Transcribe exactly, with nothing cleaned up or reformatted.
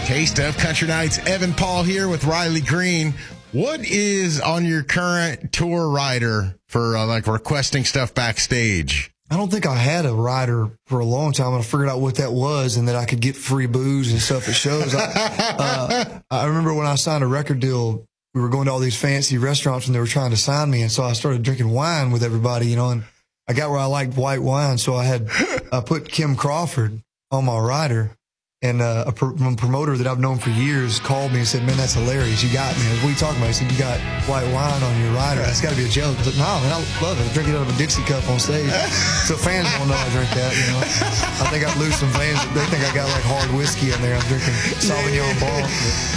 Taste of Country Nights. Evan Paul here with Riley Green. What is on your current tour rider for uh, like requesting stuff backstage? I don't think I had a rider for a long time. I figured out what that was and that I could get free booze and stuff at shows. I, uh, I remember when I signed a record deal, we were going to all these fancy restaurants and they were trying to sign me. And so I started drinking wine with everybody, you know, and I got where I liked white wine. So I had, I put Kim Crawford on my rider. And uh, a, pr- a promoter that I've known for years called me and said, "Man, that's hilarious. You got me." I said, "What are you talking about?" He said, "You got white wine on your rider. That's got to be a joke." I said, "No, man, I love it. I drink it out of a Dixie cup on stage." So fans don't know I drink that, you know. I think I'd lose some fans. They think I got like hard whiskey in there. I'm drinking Sauvignon Blanc.